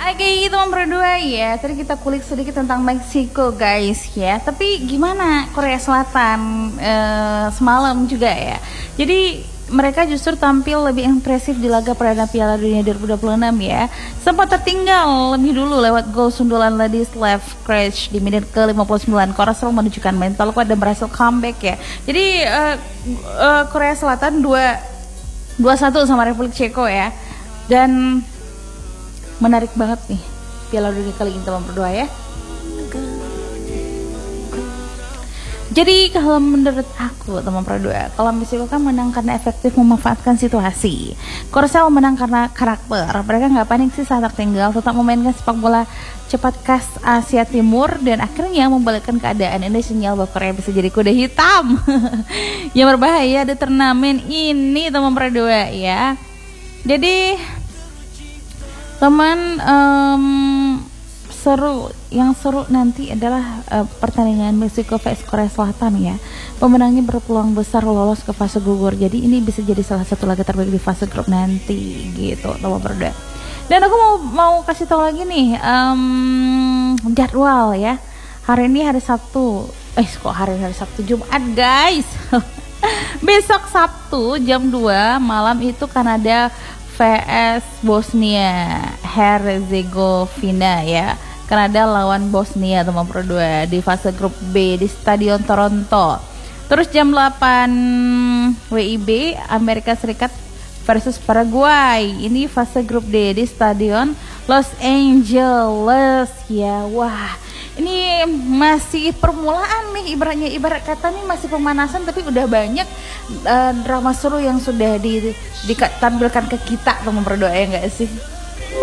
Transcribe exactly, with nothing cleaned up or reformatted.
Oke, itu nomor dua ya. Tadi kita kulik sedikit tentang Meksiko guys ya. Tapi gimana Korea Selatan eh, semalam juga ya. Jadi mereka justru tampil lebih impresif di laga perdana Piala Dunia dua ribu dua puluh enam ya. Sempat tertinggal lebih dulu lewat gol sundulan Ladislav Krejci di menit ke lima puluh sembilan. Korea Selatan menunjukkan mental kuat dan berhasil comeback ya. Jadi uh, uh, Korea Selatan dua satu sama Republik Ceko ya. Dan menarik banget nih Piala Dunia kali ini teman berdua ya. Jadi kalau menurut aku teman berdua, kalau Meksiko kan menang karena efektif memanfaatkan situasi. Korsel menang karena karakter. Mereka nggak panik sih saat tertinggal, tetap memainkan sepak bola cepat khas Asia Timur dan akhirnya membalikkan keadaan. Ini sinyal bahwa Korea bisa jadi kuda hitam yang berbahaya di turnamen ini teman berdua ya. Jadi teman um, seru yang seru nanti adalah uh, pertandingan Meksiko vs Korea Selatan ya. Pemenangnya berpeluang besar lolos ke fase gugur. Jadi ini bisa jadi salah satu laga terbaik di fase grup nanti gitu teman berdua. Dan aku mau mau kasih tahu lagi nih um, jadwal ya. Hari ini hari Sabtu. Eh kok hari hari Sabtu Jumat guys. Besok Sabtu jam dua malam itu Kanada vs Bosnia Herzegovina ya. Kanada lawan Bosnia teman berdua di fase grup B di Stadion Toronto. Terus jam delapan W I B Amerika Serikat versus Paraguay. Ini fase grup D di Stadion Los Angeles ya. Wah, ini masih permulaan nih ibaratnya, ibarat kata nih masih pemanasan tapi udah banyak uh, drama seru yang sudah di, ditampilkan ke kita teman berdua ya enggak sih?